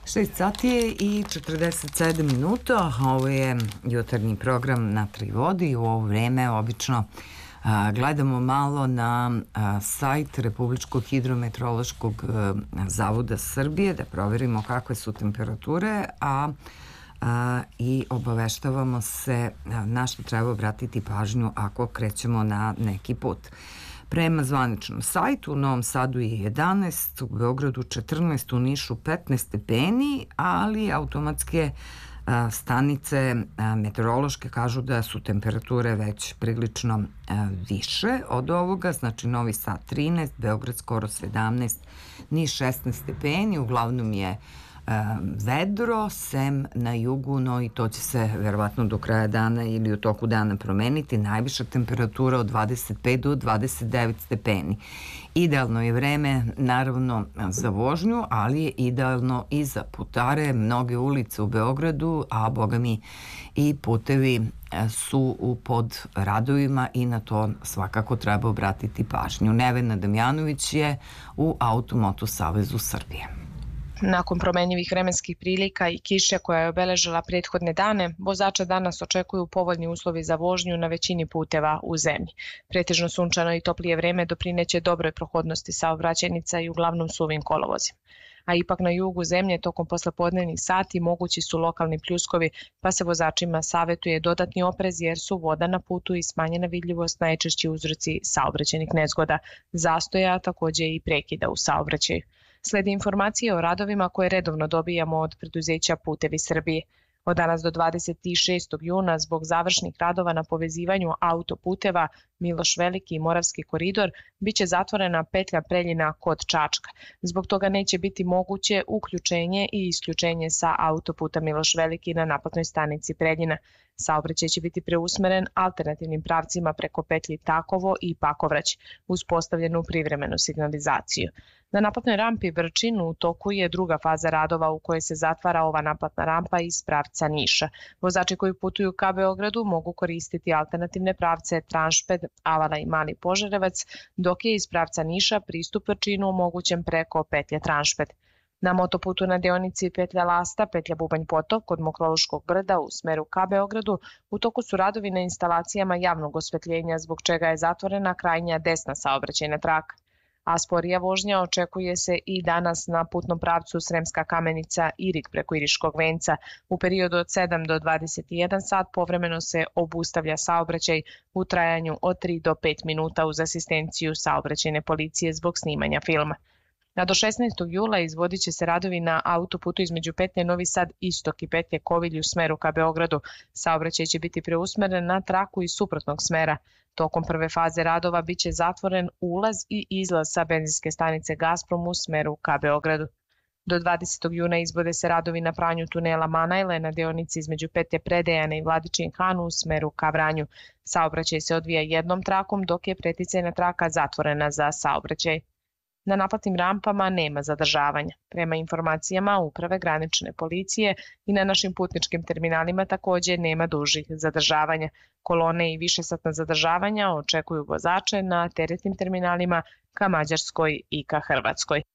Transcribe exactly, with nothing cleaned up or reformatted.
šest sati je i četrdeset sedam minuta. Ovo je jutarnji program Na tri vodi i u ovo vreme obično a, gledamo malo na a, sajt Republičkog hidrometeorološkog a, zavoda Srbije da proverimo kakve su temperature, a, a i obaveštavamo se a, na što treba obratiti pažnju ako krećemo na neki put. Prema zvaničnom sajtu, u Novom Sadu je jedanaest, u Beogradu četrnaest, u Nišu petnaest stepeni, ali automatske a, stanice a, meteorološke kažu da su temperature već prilično a, više od ovoga, znači Novi Sad trinaest, Beograd skoro sedamnaest, Niš šesnaest stepeni, uglavnom je vedro, sem na jugu, no i to će se verovatno do kraja dana ili u toku dana promeniti. Najviša temperatura od dvadeset pet do dvadeset devet stepeni. Idealno je vreme, naravno, za vožnju, ali je idealno i za putare. Mnoge ulice u Beogradu, a boga mi i putevi su u pod radovima i na to svakako treba obratiti pažnju. Nevena Damjanović je u Automoto Savezu Srbije. Nakon promenjivih vremenskih prilika i kiše koja je obeležila prethodne dane, vozača danas očekuju povoljni uslovi za vožnju na većini puteva u zemlji. Pretežno sunčano i toplije vreme doprineće dobroj prohodnosti saobraćajnica i uglavnom suvim kolovozima. A ipak na jugu zemlje tokom poslepodnevnih sati mogući su lokalni pljuskovi, pa se vozačima savetuje dodatni oprez jer su voda na putu i smanjena vidljivost najčešći uzroci saobraćajnih nezgoda, zastoja, a takođe i prekida u saobraćaju. Slede informacije o radovima koje redovno dobijamo od preduzeća Putevi Srbije. Od danas do dvadeset šestog juna zbog završnih radova na povezivanju autoputeva Miloš Veliki i Moravski koridor biće zatvorena petlja Preljina kod Čačka. Zbog toga neće biti moguće uključenje i isključenje sa autoputa Miloš Veliki na naplatnoj stanici Preljina. Saobraćaj će biti preusmeren alternativnim pravcima preko petlji Takovo i Pakovrać, uz postavljenu privremenu signalizaciju. Na naplatnoj rampi Vrčin u toku je druga faza radova u kojoj se zatvara ova naplatna rampa iz pravca Niša. Vozači koji putuju ka Beogradu mogu koristiti alternativne pravce Tranšped, Avala i Mali Požarevac, dok je iz pravca Niša pristup Vrčinu omogućen preko petlje Tranšped. Na motoputu na deonici petlja Lasta, petlja Bubanj Potok kod Mokroluškog brda u smeru ka Beogradu u toku su radovi na instalacijama javnog osvetljenja, zbog čega je zatvorena krajnja desna saobraćajna traka. A sporija vožnja očekuje se i danas na putnom pravcu Sremska Kamenica Irig preko Iriškog venca. U periodu od sedam do dvadeset jedan sat povremeno se obustavlja saobraćaj u trajanju od tri do pet minuta uz asistenciju saobraćajne policije zbog snimanja filma. A do šesnaestog jula izvodit će se radovi na autoputu između petlje Novi Sad Istok i petlje Kovilj u smeru ka Beogradu. Saobraćaj će biti preusmeren na traku iz suprotnog smera. Tokom prve faze radova biće zatvoren ulaz i izlaz sa benzinske stanice Gazprom u smeru ka Beogradu. Do dvadesetog juna izvode se radovi na pranju tunela Manajle na deonici između petlje Predejane i Vladičin Han u smeru ka Vranju. Saobraćaj se odvija jednom trakom, dok je preticajna traka zatvorena za saobraćaj. Na naplatnim rampama nema zadržavanja. Prema informacijama Uprave granične policije i na našim putničkim terminalima takođe nema dužih zadržavanja. Kolone i višesatna zadržavanja očekuju vozače na teretnim terminalima ka Mađarskoj i ka Hrvatskoj.